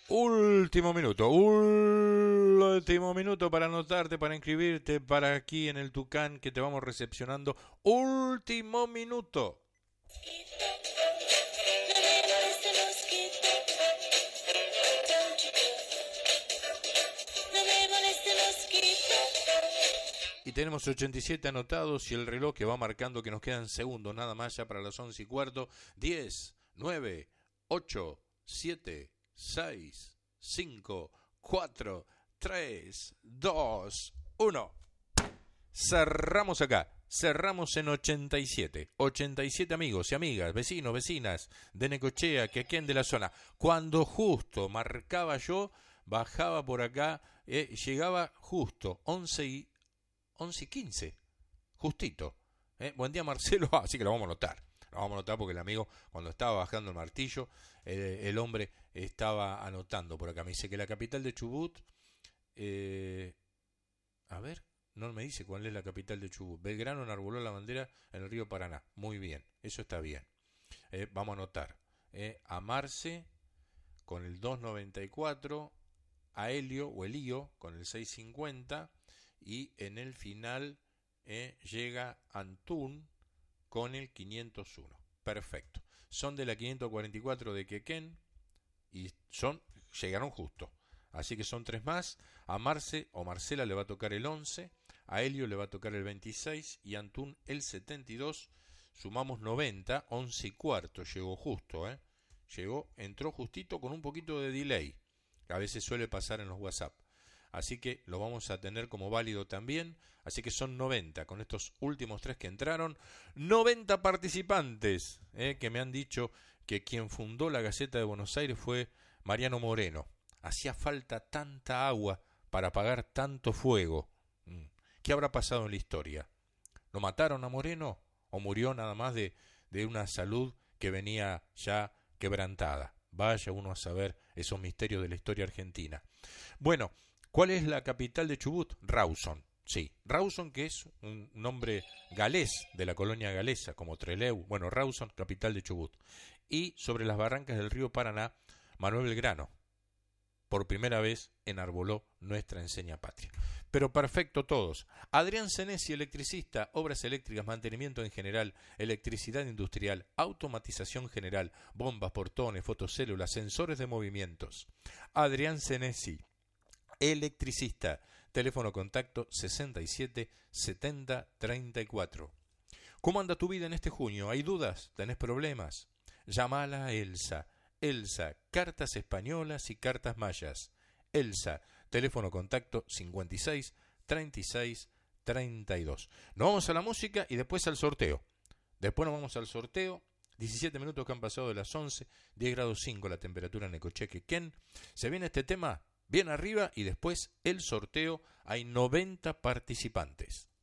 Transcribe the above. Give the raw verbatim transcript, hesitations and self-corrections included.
Último minuto, último minuto para anotarte, para inscribirte, para aquí en el Tucán que te vamos recepcionando. Último minuto. Y tenemos ochenta y siete anotados y el reloj que va marcando que nos quedan segundos nada más ya para las once y cuarto. diez, nueve, ocho, siete, seis, cinco, cuatro, tres, dos, uno. Cerramos acá. Cerramos en ochenta y siete. ochenta y siete amigos y amigas, vecinos, vecinas de Necochea, Quequén de la zona. Cuando justo marcaba yo, bajaba por acá, eh, llegaba justo once y once y quince, justito. ¿eh? Buen día, Marcelo. Ah, así que lo vamos a notar. Lo vamos a notar porque el amigo, cuando estaba bajando el martillo, eh, el hombre estaba anotando por acá. Me dice que la capital de Chubut, eh, a ver, no me dice cuál es la capital de Chubut. Belgrano enarboló la bandera en el río Paraná. Muy bien, eso está bien. Eh, vamos a anotar. Eh, a Marce con el dos noventa y cuatro, a Helio o Elío con el seis cincuenta. Y en el final eh, llega Antún con el quinientos uno. Perfecto. Son de la quinientos cuarenta y cuatro de Quequén y son, llegaron justo. Así que son tres más. A Marce o Marcela le va a tocar el once, a Helio le va a tocar el veintiséis y a Antún el setenta y dos. Sumamos noventa, once y cuarto. Llegó justo, ¿eh? Llegó, entró justito con un poquito de delay, que a veces suele pasar en los WhatsApp. Así que lo vamos a tener como válido también. Así que son noventa, con estos últimos tres que entraron. noventa participantes, eh, que me han dicho que quien fundó la Gaceta de Buenos Aires fue Mariano Moreno. Hacía falta tanta agua para apagar tanto fuego. ¿Qué habrá pasado en la historia? ¿Lo mataron a Moreno o murió nada más de, de una salud que venía ya quebrantada? Vaya uno a saber esos misterios de la historia argentina. Bueno, ¿cuál es la capital de Chubut? Rawson, sí. Rawson, que es un nombre galés de la colonia galesa, como Trelew. Bueno, Rawson, capital de Chubut. Y sobre las barrancas del río Paraná, Manuel Belgrano, por primera vez enarboló nuestra enseña patria. Pero perfecto todos. Adrián Senesi, electricista, obras eléctricas, mantenimiento en general, electricidad industrial, automatización general, bombas, portones, fotocélulas, sensores de movimientos. Adrián Senesi, electricista, teléfono contacto sesenta y siete setenta treinta y cuatro. ¿Cómo anda tu vida en este junio? ¿Hay dudas? ¿Tenés problemas? Llamala a Elsa. Elsa, cartas españolas y cartas mayas. Elsa, teléfono contacto cincuenta y seis treinta y seis treinta y dos. Nos vamos a la música y después al sorteo. Después nos vamos al sorteo. diecisiete minutos que han pasado de las once, diez grados cinco la temperatura en Necochea, Quequén. Se viene este tema bien arriba y después el sorteo. Hay noventa participantes.